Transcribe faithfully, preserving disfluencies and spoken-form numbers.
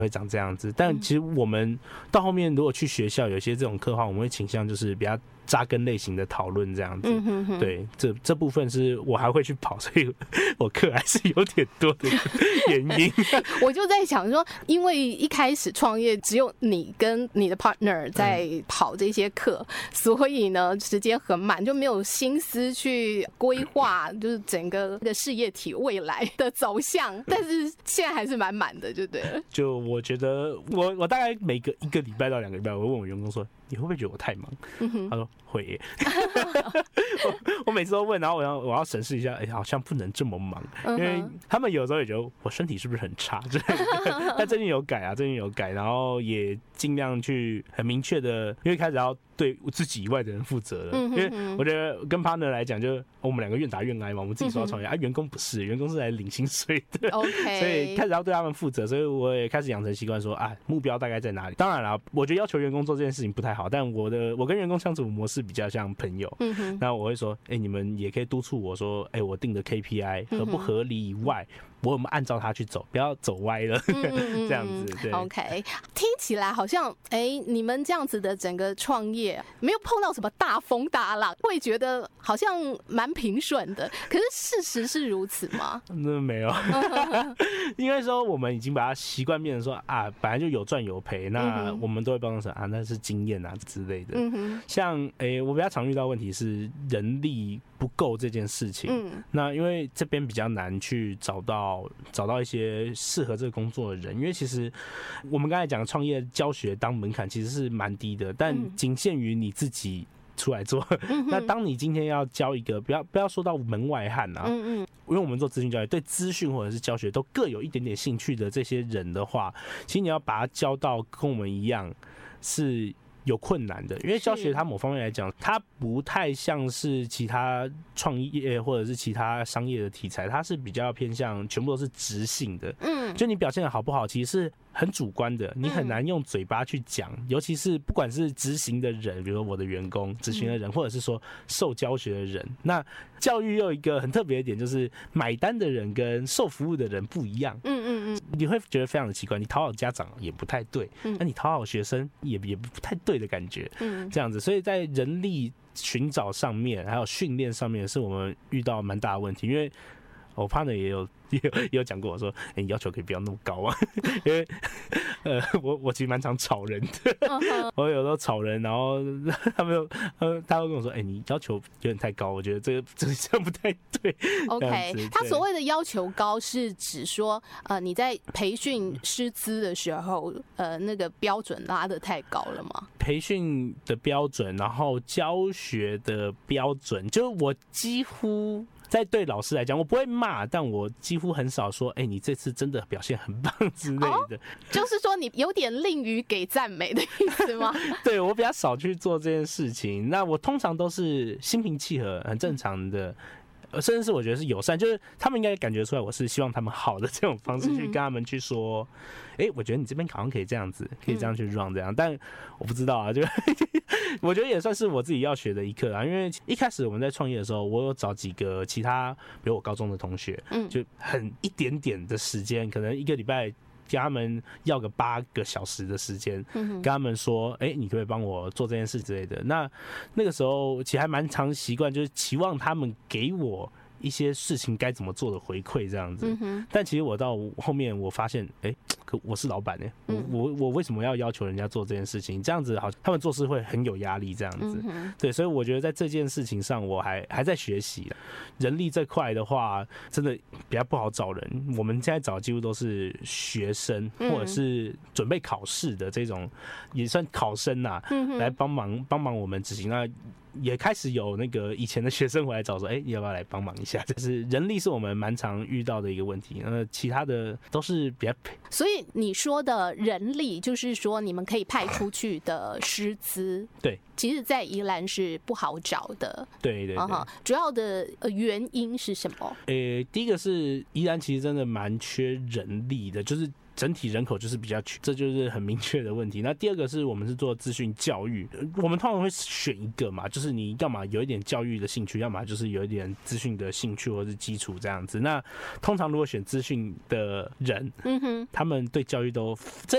会长这样子。但其实我们到后面如果去学校有些这种课的话，我们会倾向就是比较扎根类型的讨论这样子。嗯哼哼，对，这这部分是我还会去跑，所以我课还是有点多的原因。 我就在想说，因为一开始创业只有你跟你的 partner 在跑这些课，嗯、所以呢时间很满，就没有心思去规划就是整个的事业体未来的走向。但是现在还是蛮满的，就对了。 就我觉得我我大概每个一个礼拜到两个礼拜，我会问我员工说，你会不会觉得我太忙？嗯、他说会耶。我, 我每次都问，然后我要我要审视一下，哎、欸，好像不能这么忙，因为他们有时候也觉得我身体是不是很差之类的。但最近有改啊，最近有改，然后也尽量去很明确的，因为开始要对自己以外的人负责了。因为我觉得跟 partner 来讲，就我们两个愿打愿挨嘛，我们自己说要创业啊，员工不是，员工是来领薪水的。 OK， 所以开始要对他们负责，所以我也开始养成习惯说啊，目标大概在哪里。当然啦，我觉得要求员工做这件事情不太好，但我的我跟员工相处模式比较像朋友。嗯哼，那我会说，哎、欸，你们也可以督促我说，哎、欸，我定的 K P I 合不合理以外，我有没有按照它去走，不要走歪了。嗯嗯嗯这样子。对 ，OK， 听起来好像哎、欸，你们这样子的整个创业没有碰到什么大风大浪，会觉得好像蛮平顺的。可是事实是如此吗？ 那没有，应该说我们已经把它习惯变成说啊，本来就有赚有赔，那我们都会帮他说啊，那是经验啊之类的。嗯、像哎、欸，我比较常遇到的问题是人力不够这件事情。嗯，那因为这边比较难去找到找到一些适合这个工作的人，因为其实我们刚才讲的创业教学当门槛其实是蛮低的，但仅限于你自己出来做。嗯、那当你今天要教一个，不要不要说到门外汉啊，嗯嗯，因为我们做资讯教育，对资讯或者是教学都各有一点点兴趣的这些人的话，其实你要把他教到跟我们一样是有困难的，因为教学它某方面来讲，它不太像是其他创业或者是其他商业的题材，它是比较偏向全部都是直性的。嗯，就你表现的好不好，其实是很主观的，你很难用嘴巴去讲，嗯、尤其是不管是执行的人，比如说我的员工、执行的人，或者是说受教学的人。那教育又有一个很特别的点，就是买单的人跟受服务的人不一样。嗯嗯嗯，你会觉得非常的奇怪，你讨好家长也不太对，那、嗯、你讨好学生也也不太对的感觉。嗯，这样子，所以在人力寻找上面，还有训练上面，是我们遇到蛮大的问题，因为我 partner 也有也有也有讲过，我说，哎、欸，你要求可以不要那么高啊，因为呃，我我其实蛮常吵人的， uh-huh. 我有时候吵人，然后他们呃，他会跟我说，哎、欸，你要求有点太高，我觉得这个这个这样不太对。 OK， 他所谓的要求高是指说，呃，你在培训师资的时候，呃，那个标准拉得太高了吗？ 培训的标准，然后教学的标准，就是我几乎。在对老师来讲，我不会骂，但我几乎很少说，哎、欸，你这次真的表现很棒之类的。哦、 就是说，你有点吝于给赞美的意思吗？ 对，我比较少去做这件事情。那我通常都是心平气和，很正常的。甚至是我觉得是友善，就是他们应该感觉出来我是希望他们好的这种方式去跟他们去说，哎、嗯欸，我觉得你这边好像可以这样子，可以这样去 run 这样，但我不知道啊，就我觉得也算是我自己要学的一课啊。因为一开始我们在创业的时候，我有找几个其他，比如我高中的同学，嗯，就很一点点的时间，可能一个礼拜。跟他们要个八个小时的时间，跟他们说，哎、欸，你可不可以帮我做这件事之类的？那那个时候其实还蛮常习惯，就是期望他们给我一些事情该怎么做的回馈这样子。嗯、但其实我到后面我发现，哎、欸，可我是老板哎、欸，我我我为什么要要求人家做这件事情？这样子好，他们做事会很有压力这样子。嗯、对，所以我觉得在这件事情上，我还还在学习。人力这块的话，真的比较不好找人。我们现在找的几乎都是学生，或者是准备考试的这种，也算考生呐、啊，嗯、来帮忙帮忙我们执行。那也开始有那个以前的学生回来找说，哎、欸，要不要来帮忙一下？就是人力是我们蛮常遇到的一个问题。那其他的都是比较。 所以你说的人力，就是说你们可以派出去的师资， 对， 其实在宜兰是不好找的。 对对对，uh-huh. 主要的原因是什么？ 呃、欸，第一个是宜兰其实真的蛮缺人力的，就是。整体人口就是比较缺，这就是很明确的问题。那第二个是我们是做资讯教育，我们通常会选一个嘛，就是你要么有一点教育的兴趣，要么就是有一点资讯的兴趣或是基础这样子。那通常如果选资讯的人，嗯哼，他们对教育都这